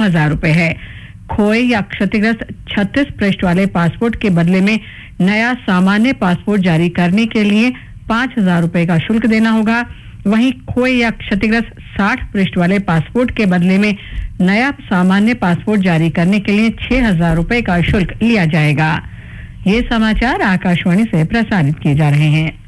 9,000 रुपए है। खोए या क्षतिग्रस्त 36 पृष्ठ वाले पासपोर्ट के बदले में नया सामान्य पासपोर्ट जारी करने के लिए 5,000 रुपए का शुल्क देना होगा। वहीं खोए या क्षतिग्रस्त 60 पृष्ठ वाले पासपोर्ट के बदले में नया सामान्य पासपोर्ट जारी करने के लिए 6,000 रुपए का शुल्क लिया जाएगा। ये समाचार आकाशवाणी से प्रसारित किए जा रहे हैं।